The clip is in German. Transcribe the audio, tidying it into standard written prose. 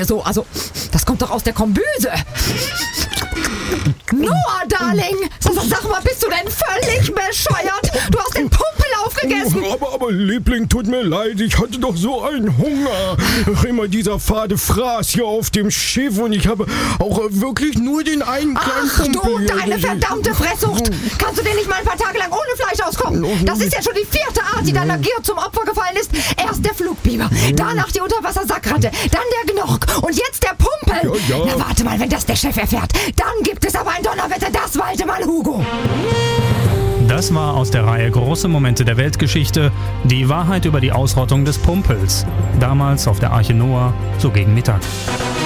hier so? Also, das kommt doch aus der Kombüse. Noah, Darling! Sag mal, bist du denn völlig bescheuert? Du hast den Pumpel aufgegessen! Aber Liebling, tut mir leid, ich hatte doch so einen Hunger. Immer dieser fade Fraß hier auf dem Schiff und ich habe auch wirklich nur den einen kleinen Pumpel. Ach du, deine verdammte Fresssucht! Kannst du denn nicht mal ein paar Tage lang ohne Fleisch auskommen? Das ist ja schon die 4. Art, die deiner Gier zum Opfer gefallen ist. Erst der Flugbiber, danach die Unterwassersackratte, dann der Gnork und jetzt der Pumpel! Ja. Na warte mal, wenn das der Chef erfährt, dann gibt es aber ein Donnerwetter, das walte mal Hugo! Das war aus der Reihe Große Momente der Weltgeschichte, die Wahrheit über die Ausrottung des Pumpels. Damals auf der Arche Noah, so gegen Mittag.